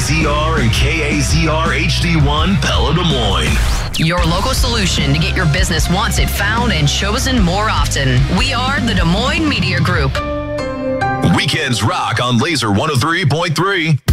KAZR and KAZR HD1 Pella Des Moines. Your local solution to get your business wanted, found, and chosen more often. We are the Des Moines Media Group. Weekends rock on Laser 103.3.